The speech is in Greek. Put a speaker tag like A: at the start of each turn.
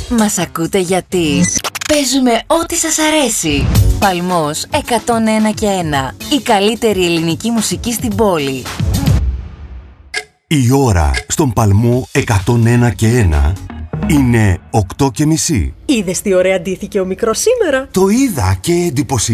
A: Μας ακούτε γιατί παίζουμε ό,τι σας αρέσει. Παλμός 101 και 1. Η καλύτερη ελληνική μουσική στην πόλη.
B: Η ώρα στον Παλμό 101 και 1 είναι 8:30.
C: Είδες τι ωραία ντύθηκε ο μικρός σήμερα?
B: Το είδα και εντυπωσιάστηκα.